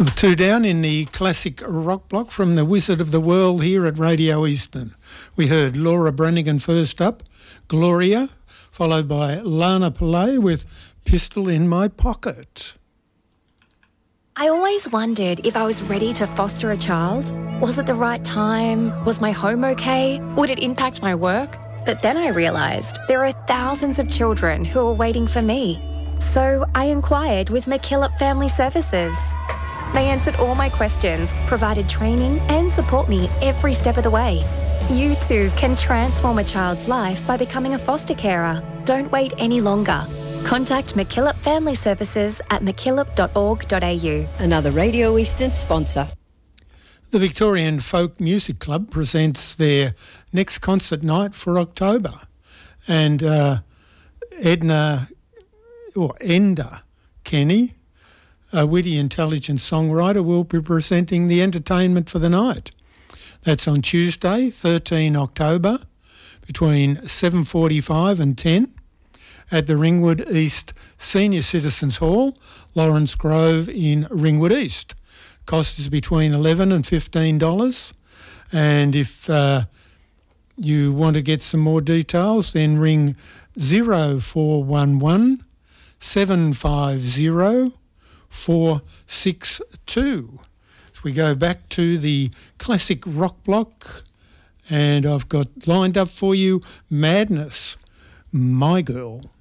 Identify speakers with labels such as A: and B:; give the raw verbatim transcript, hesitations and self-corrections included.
A: Two down in the classic rock block from the Wizard of the World here at Radio Eastern. We heard Laura Branigan first up, Gloria, followed by Lana Pillay with Pistol in My Pocket.
B: I always wondered if I was ready to foster a child. Was it the right time? Was my home okay? Would it impact my work? But then I realised there are thousands of children who are waiting for me. So I inquired with McKillop Family Services. They answered all my questions, provided training and support me every step of the way. You too can transform a child's life by becoming a foster carer. Don't wait any longer. Contact McKillop Family Services at mckillop dot org dot a u.
C: Another Radio Eastern sponsor.
A: The Victorian Folk Music Club presents their next concert night for October. And uh, Edna, or Enda Kenny, a witty, intelligent songwriter, will be presenting the entertainment for the night. That's on Tuesday, the thirteenth of October, between seven forty-five and ten at the Ringwood East Senior Citizens Hall, Lawrence Grove in Ringwood East. Cost is between eleven dollars and fifteen dollars. And if uh, you want to get some more details, then ring zero four one one, seven five zero, four six two. So we go back to the classic rock block, and I've got lined up for you Madness, My Girl.